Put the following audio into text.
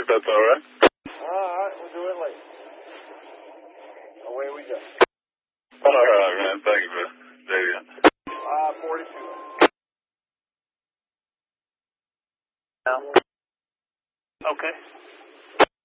if that's all right. All right, we'll do it later. Away we go. All right, man. Thank you, man. There you go. 42. Okay.